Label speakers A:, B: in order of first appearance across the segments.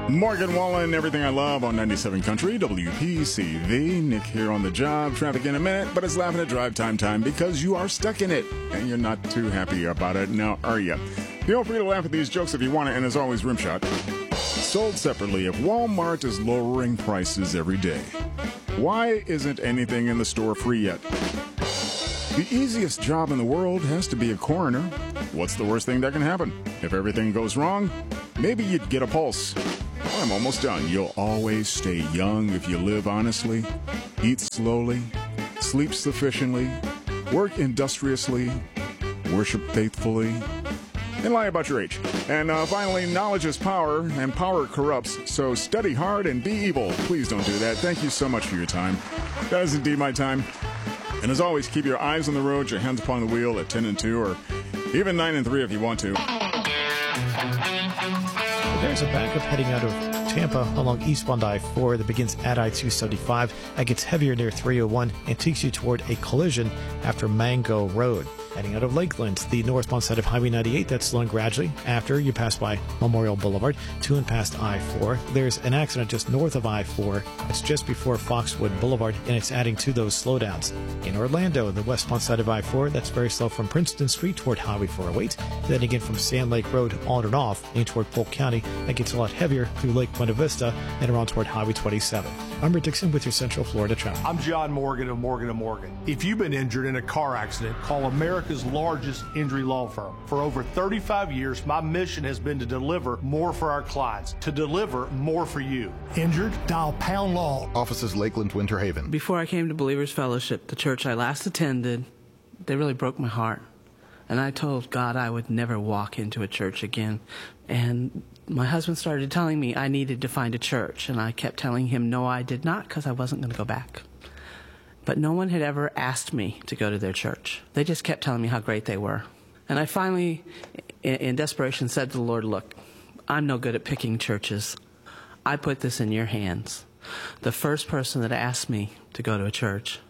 A: Morgan Wallen, Everything I Love on 97 Country, WPCV. Nick here on the job. Traffic in a minute, but it's laughing at drive time because you are stuck in it, and you're not too happy about it now, are you? Feel free to laugh at these jokes if you want to, and as always, Rimshot. Sold separately, if Walmart is lowering prices every day, why isn't anything in the store free yet? The easiest job in the world has to be a coroner. What's the worst thing that can happen? If everything goes wrong, maybe you'd get a pulse. I'm almost done. You'll always stay young if you live honestly, eat slowly, sleep sufficiently, work industriously, worship faithfully, and lie about your age. And finally, knowledge is power, and power corrupts, so study hard and be evil. Please don't do that. Thank you so much for your time. That is indeed my time. And as always, keep your eyes on the road, your hands upon the wheel at 10 and 2, or even 9 and 3 if you want to.
B: There's a backup heading out of Tampa along eastbound I-4 that begins at I-275 and gets heavier near 301 and takes you toward a collision after Mango Road. Heading out of Lakeland, the northbound side of Highway 98, that's slowing gradually after you pass by Memorial Boulevard, to and past I-4. There's an accident just north of I-4. It's just before Foxwood Boulevard, and it's adding to those slowdowns. In Orlando, the westbound side of I-4, that's very slow from Princeton Street toward Highway 408. Then again from Sand Lake Road on and off in toward Polk County, that gets a lot heavier through Lake Buena Vista and around toward Highway 27. I'm Rick Dixon with your Central Florida traffic.
C: I'm John Morgan of Morgan & Morgan. If you've been injured in a car accident, call America's largest injury law firm. For over 35 years, my mission has been to deliver more for our clients, to deliver more for you.
D: Injured? Dial Pound Law.
E: Offices Lakeland, Winter Haven.
F: Before I came to Believers Fellowship, the church I last attended, they really broke my heart. And I told God I would never walk into a church again. And my husband started telling me I needed to find a church. And I kept telling him no, I did not, because I wasn't going to go back. But no one had ever asked me to go to their church. They just kept telling me how great they were. And I finally, in desperation, said to the Lord, look, I'm no good at picking churches. I put this in your hands. The first person that asked me to go to a church,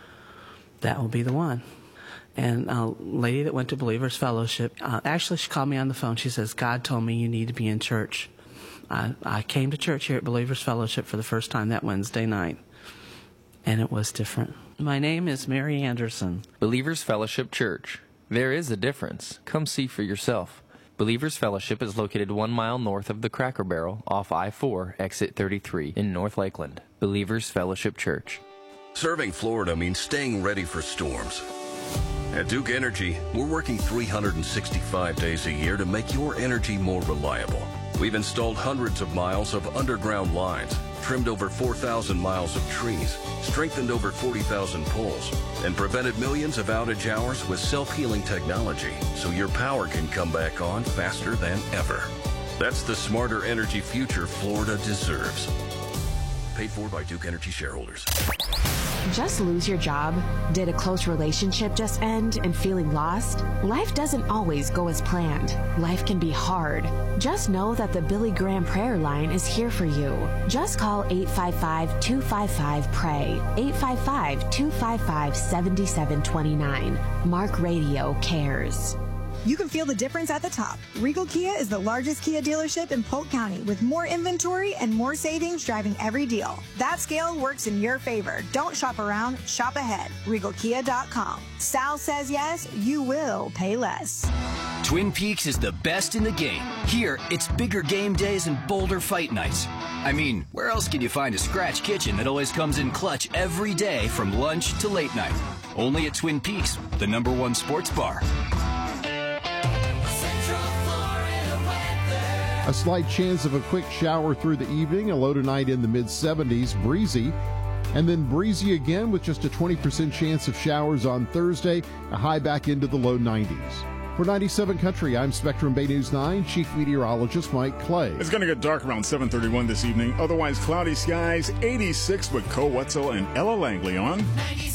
F: that will be the one. And a lady that went to Believers Fellowship, actually she called me on the phone. She says, God told me you need to be in church. I came to church here at Believers Fellowship for the first time that Wednesday night. And it was different. My name is Mary Anderson.
G: Believers Fellowship Church. There is a difference. Come see for yourself. Believers Fellowship is located 1 mile north of the Cracker Barrel off I-4, exit 33 in North Lakeland. Believers Fellowship Church.
H: Serving Florida means staying ready for storms. At Duke Energy, we're working 365 days a year to make your energy more reliable. We've installed hundreds of miles of underground lines, trimmed over 4,000 miles of trees, strengthened over 40,000 poles, and prevented millions of outage hours with self-healing technology so your power can come back on faster than ever. That's the smarter energy future Florida deserves. Paid for by Duke Energy shareholders.
I: Just lose your job? Did a close relationship just end and feeling lost? Life doesn't always go as planned. Life can be hard. Just know that the Billy Graham prayer line is here for you. Just call 855-255-PRAY, 855-255-7729. Mark Radio cares.
J: You can feel the difference at the top. Regal Kia is the largest Kia dealership in Polk County with more inventory and more savings driving every deal. That scale works in your favor. Don't shop around, shop ahead. RegalKia.com. Sal says yes, you will pay less.
K: Twin Peaks is the best in the game. Here, it's bigger game days and bolder fight nights. I mean, where else can you find a scratch kitchen that always comes in clutch every day from lunch to late night? Only at Twin Peaks, the #1 sports bar.
L: A slight chance of a quick shower through the evening, a low tonight in the mid-70s, breezy. And then breezy again with just a 20% chance of showers on Thursday, a high back into the low 90s. For 97 Country, I'm Spectrum Bay News 9 Chief Meteorologist Mike Clay.
A: It's going to get dark around 7:31 this evening. Otherwise, cloudy skies, 86 with Co Wetzel and Ella Langley on.